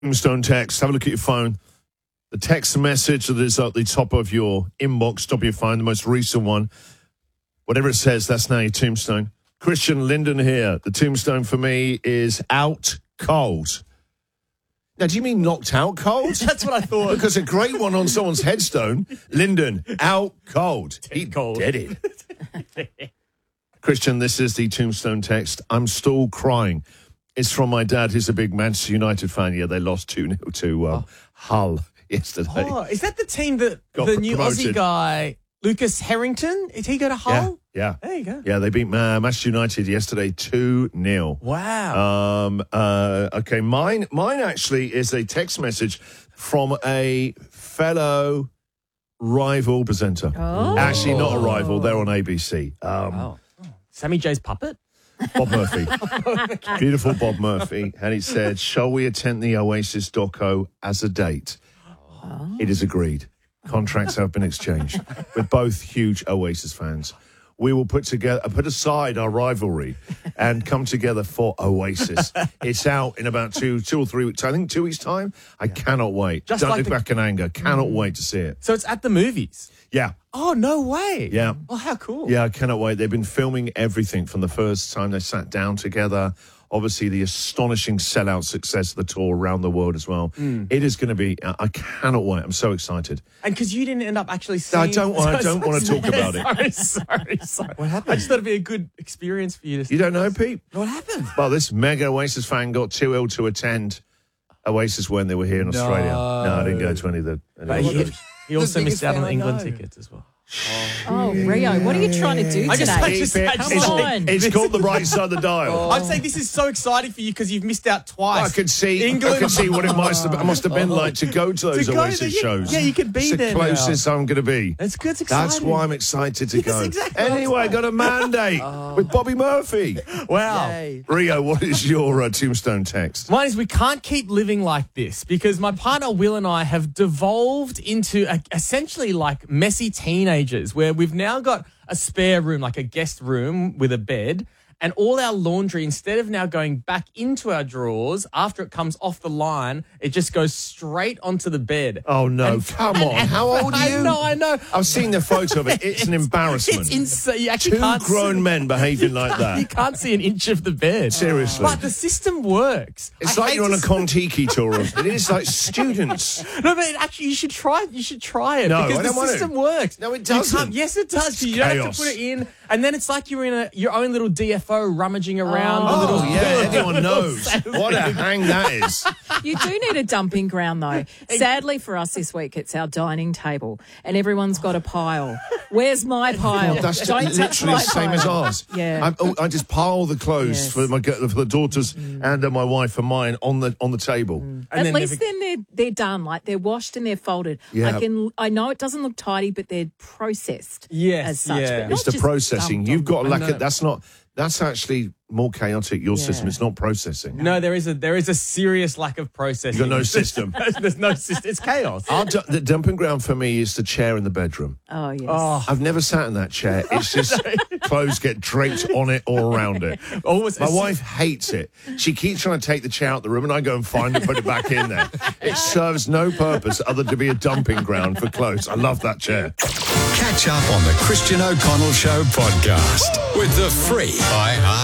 Tombstone text. Have a look at your phone. The text message that is at the top of your inbox, top of your phone, the most recent one. Whatever it says, that's now your tombstone. Christian Linden here. The tombstone for me is out cold. Now, do you mean knocked out cold? That's what I thought. Because a great one on someone's headstone, Linden, out cold. He cold. did it. Christian, this is the tombstone text. I'm still crying. It's from my dad, who's a big Manchester United fan. Yeah, they lost 2-0 to Hull yesterday. Oh, is that the team that Got the new promoted. Aussie guy, Lucas Harrington, did he go to Hull? Yeah. There you go. Yeah, they beat Manchester United yesterday 2-0. Wow. Okay, mine actually is a text message from a fellow rival presenter. Oh. Actually, not a rival. They're on ABC. Wow. Sammy J's puppet? Bob Murphy. Beautiful Bob Murphy. And he said, shall we attend the Oasis doco as a date? Oh. It is agreed. Contracts have been exchanged. We're both huge Oasis fans. We will put aside our rivalry and come together for Oasis. It's out in about two or 3 weeks. I think 2 weeks' time. I cannot wait. Just Don't like look back in anger. Cannot wait to see it. So it's at the movies? Yeah. Oh, no way. Yeah. Oh, how cool. Yeah, I cannot wait. They've been filming everything from the first time they sat down together. Obviously, the astonishing sellout success of the tour around the world as well. It is going to be, I cannot wait. I'm so excited. And because you didn't end up actually seeing... I don't want to talk about it. Sorry. What happened? I just thought it'd be a good experience for you to... You don't know, Pete? What happened? Well, this mega Oasis fan got too ill to attend Oasis when they were here in Australia. No, I didn't go to any of the... But he also The missed out on biggest the England fan I know. tickets as well. Oh, Rio, what are you trying to do I today? just Come on. It's called the right side of the dial. I'm saying this is so exciting for you because you've missed out twice. I could see England. what it must have been like to go to those To go Oasis there, shows. yeah, you could be it's there the closest I'm going to be. It's good. It's exciting. That's why I'm excited to go. exactly what Anyway, I got a mandate with Bobby Murphy. Wow. Yay. Rio, what is your tombstone text? Mine is we can't keep living like this because my partner Will and I have devolved into essentially like messy teenagers where we've now got a spare room, like a guest room with a bed, and all our laundry, instead of now going back into our drawers, after it comes off the line, it just goes straight onto the bed. Oh, no. Come on. How old are you? I know. I've seen the photo of it. It's an embarrassment. It's insane. You actually Two can't grown see, men behaving like You that. can't see an inch of the bed. Seriously. But the system works. It's I like hate you're on to a Kon-Tiki tour. It is like students. No, but actually, you should try it. You should try it No, because I don't the want to. system works. No, it You doesn't. can't- Yes, it does. It's You don't have chaos. to put it in, and then it's like you're in your own little DFO rummaging around. the Oh, little, yeah. Anyone knows Little- what a hang that is. You do need a dumping ground, though. Sadly for us this week, it's our dining table, and everyone's got a pile. Where's my pile? That's Don't touch literally my the same pile. as ours. Yeah. I just pile the clothes Yes. for the daughters and my wife and mine on the table. And At then least then they're done. Like they're washed and they're folded. Yeah. I know it doesn't look tidy, but they're processed. Yes, as such. yeah. But not It's the just processing. dumped You've on got the- like that's actually more chaotic. Your system. It's not processing. No, there is a serious lack of processing. You've got no system. There's no system. It's chaos. The dumping ground for me is the chair in the bedroom. Oh yes. Oh, I've never sat in that chair. It's just clothes get draped on it or around it. always. My wife hates it. She keeps trying to take the chair out the room and I go and find it, put it back in there. It serves no purpose other than to be a dumping ground for clothes. I love that chair. Catch up on the Christian O'Connell Show podcast with the free